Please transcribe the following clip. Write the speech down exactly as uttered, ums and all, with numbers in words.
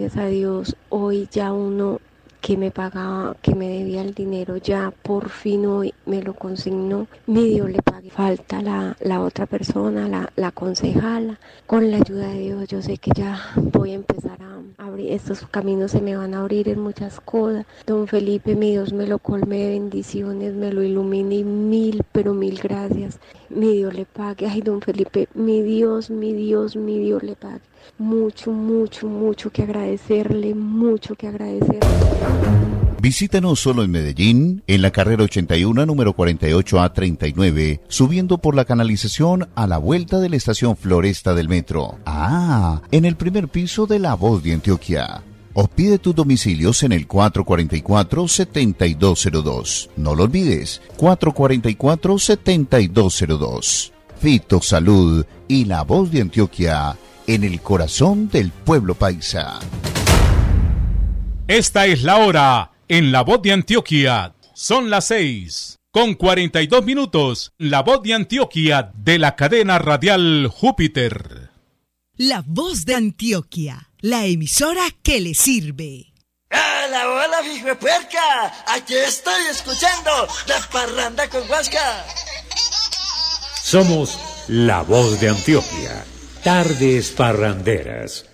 gracias a Dios, hoy ya uno que me pagaba, que me debía el dinero, ya por fin hoy me lo consignó, mi Dios le pague. Falta la, la otra persona, la, la concejala, con la ayuda de Dios yo sé que ya voy a empezar a abrir, estos caminos se me van a abrir en muchas cosas. Don Felipe, mi Dios me lo colme de bendiciones, me lo ilumine y mil, pero mil gracias. Mi Dios le pague. Ay, don Felipe, mi Dios, mi Dios, mi Dios le pague. Mucho, mucho, mucho que agradecerle, mucho que agradecerle. Visítanos solo en Medellín, en la carrera ochenta y uno, número cuarenta y ocho A treinta y nueve, subiendo por la canalización a la vuelta de la estación Floresta del metro. Ah, en el primer piso de La Voz de Antioquia. O pide tus domicilios en el cuatro cuatro cuatro, siete dos cero dos. No lo olvides, cuatro cuatro cuatro, siete dos cero dos. Fito Salud y La Voz de Antioquia, en el corazón del pueblo paisa. Esta es la hora en La Voz de Antioquia. Son las seis con cuarenta y dos minutos. La Voz de Antioquia de la cadena radial Júpiter. La Voz de Antioquia, la emisora que le sirve. ¡Hola, hola, hijo puerca! Aquí estoy escuchando la parranda con Huasca. Somos La Voz de Antioquia. Tardes parranderas.